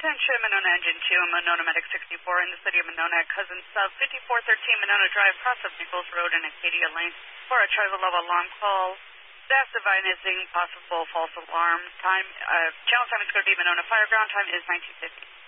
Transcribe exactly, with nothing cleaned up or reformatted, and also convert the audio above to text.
Attention, Monona Engine two and Monona Medic sixty-four in the city of Monona at Cousin Sub fifty-four thirteen Monona Drive, cross of Nichols Road and Acadia Lane for a charge level alarm call. Staff advising possible false alarm. Time, uh, channel time is going to be Monona Fire. Ground time is nineteen fifty.